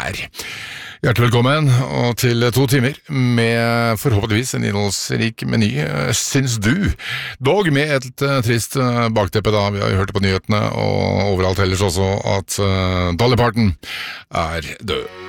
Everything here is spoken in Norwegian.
her. Hjertelig velkommen og til 2 timer med forhåpentligvis en innholdsrik meny, syns du. Dog med et trist bakteppe da, vi har jo hørt det på nyhetene og overalt ellers også at Dolly Parton er død.